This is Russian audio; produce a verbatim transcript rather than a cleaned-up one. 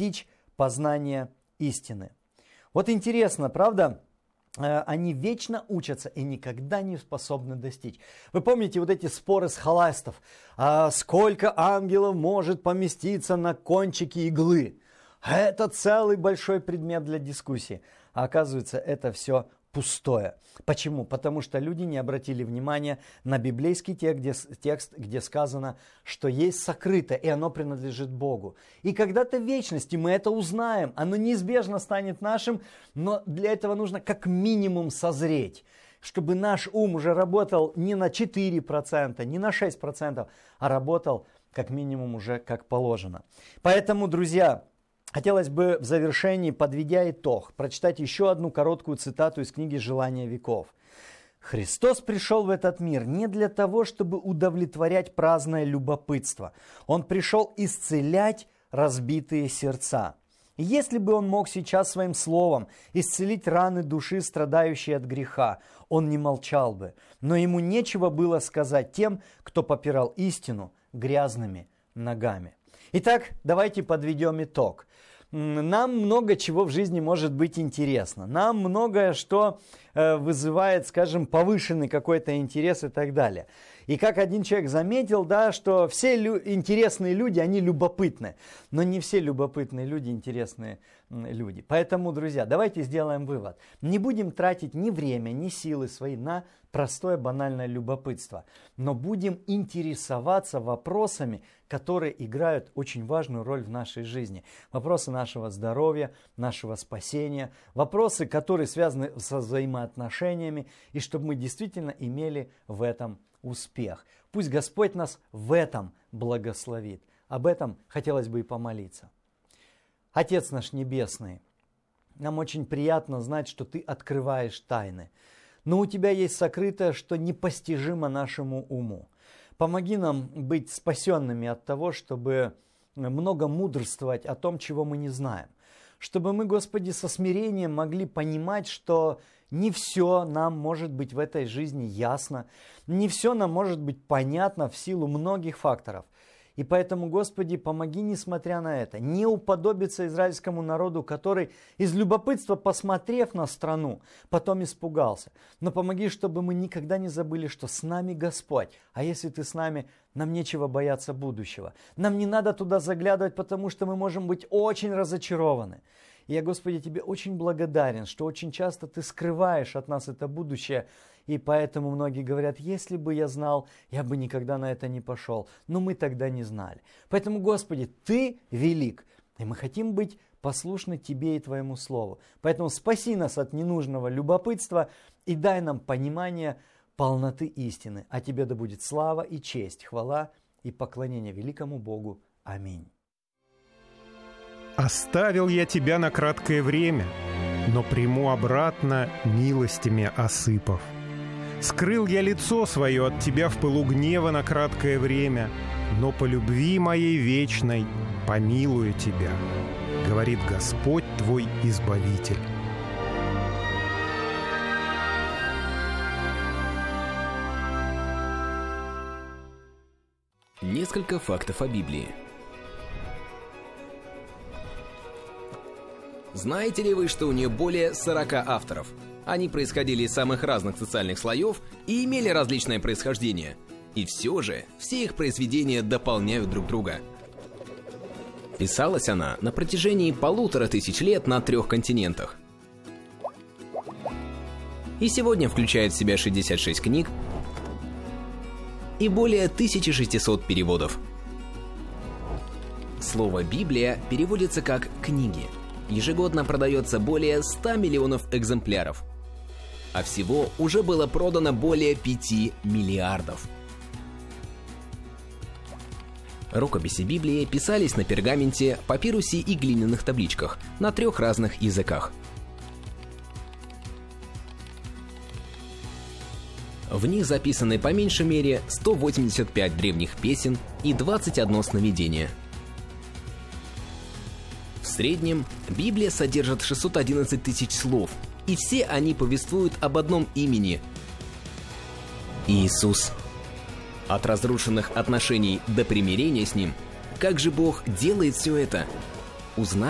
достичь познания истины. Вот интересно, правда? Они вечно учатся и никогда не способны достичь. Вы помните вот эти споры схоластов? А сколько ангелов может поместиться на кончике иглы? Это целый большой предмет для дискуссии. А оказывается, это все пустое. Почему? Потому что люди не обратили внимания на библейский текст, где, текст, где сказано, что есть сокрытое, и оно принадлежит Богу. И когда-то в вечности мы это узнаем, оно неизбежно станет нашим, но для этого нужно как минимум созреть, чтобы наш ум уже работал не на четыре процента, не на шесть процентов, а работал как минимум уже как положено. Поэтому, друзья, хотелось бы в завершении, подведя итог, прочитать еще одну короткую цитату из книги «Желания веков». «Христос пришел в этот мир не для того, чтобы удовлетворять праздное любопытство. Он пришел исцелять разбитые сердца. И если бы Он мог сейчас своим словом исцелить раны души, страдающие от греха, Он не молчал бы. Но Ему нечего было сказать тем, кто попирал истину грязными ногами». Итак, давайте подведем итог. Нам много чего в жизни может быть интересно. Нам многое что э, вызывает, скажем, повышенный какой-то интерес и так далее. И как один человек заметил, да, что все лю- интересные люди, они любопытны. Но не все любопытные люди интересные люди. Поэтому, друзья, давайте сделаем вывод. Не будем тратить ни время, ни силы свои на простое банальное любопытство. Но будем интересоваться вопросами, которые играют очень важную роль в нашей жизни. Вопросы нашего здоровья, нашего спасения, вопросы, которые связаны со взаимоотношениями, и чтобы мы действительно имели в этом успех. Пусть Господь нас в этом благословит. Об этом хотелось бы и помолиться. Отец наш Небесный, нам очень приятно знать, что Ты открываешь тайны. Но у Тебя есть сокрытое, что непостижимо нашему уму. Помоги нам быть спасенными от того, чтобы много мудрствовать о том, чего мы не знаем. Чтобы мы, Господи, со смирением могли понимать, что не все нам может быть в этой жизни ясно, не все нам может быть понятно в силу многих факторов. И поэтому, Господи, помоги, несмотря на это, не уподобиться израильскому народу, который, из любопытства посмотрев на страну, потом испугался. Но помоги, чтобы мы никогда не забыли, что с нами Господь. А если Ты с нами, нам нечего бояться будущего. Нам не надо туда заглядывать, потому что мы можем быть очень разочарованы. И я, Господи, Тебе очень благодарен, что очень часто Ты скрываешь от нас это будущее. И поэтому многие говорят, если бы я знал, я бы никогда на это не пошел. Но мы тогда не знали. Поэтому, Господи, Ты велик. И мы хотим быть послушны Тебе и Твоему Слову. Поэтому спаси нас от ненужного любопытства и дай нам понимание полноты истины. А Тебе да будет слава и честь, хвала и поклонение великому Богу. Аминь. «Оставил я тебя на краткое время, но приму обратно, милостями осыпав. Скрыл я лицо свое от тебя в пылу гнева на краткое время, но по любви моей вечной помилую тебя, говорит Господь твой Избавитель». Несколько фактов о Библии. Знаете ли вы, что у нее более сорока авторов? Они происходили из самых разных социальных слоев и имели различное происхождение. И все же, все их произведения дополняют друг друга. Писалась она на протяжении полутора тысяч лет на трех континентах. И сегодня включает в себя шестьдесят шесть книг и более тысячи шестисот переводов. Слово «Библия» переводится как «книги». Ежегодно продается более ста миллионов экземпляров. А всего уже было продано более пяти миллиардов. Рукописи Библии писались на пергаменте, папирусе и глиняных табличках на трех разных языках. В них записаны по меньшей мере сто восемьдесят пять древних песен и двадцать одно сновидение. В среднем Библия содержит шестьсот одиннадцать тысяч слов, и все они повествуют об одном имени – Иисус. От разрушенных отношений до примирения с Ним, как же Бог делает все это? Узнай.